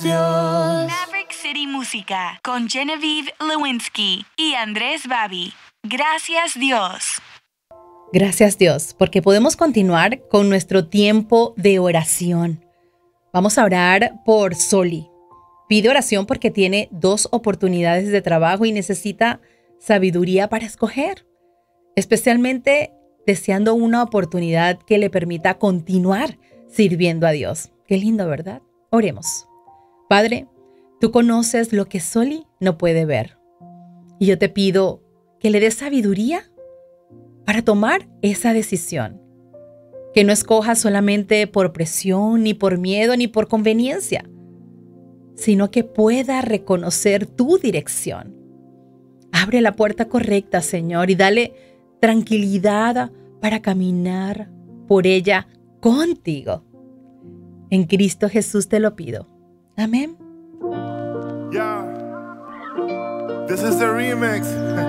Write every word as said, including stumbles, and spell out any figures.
Dios. Maverick City Música con Genevieve Lewinsky y Andrés Babi. Gracias Dios. Gracias Dios, porque podemos continuar con nuestro tiempo de oración. Vamos a orar por Soli. Pide oración porque tiene dos oportunidades de trabajo y necesita sabiduría para escoger, especialmente deseando una oportunidad que le permita continuar sirviendo a Dios. Qué lindo, ¿verdad? Oremos. Padre, tú conoces lo que Soli no puede ver. Y yo te pido que le des sabiduría para tomar esa decisión. Que no escoja solamente por presión, ni por miedo, ni por conveniencia, sino que pueda reconocer tu dirección. Abre la puerta correcta, Señor, y dale tranquilidad para caminar por ella contigo. En Cristo Jesús te lo pido. Amén. Yeah. This is the remix.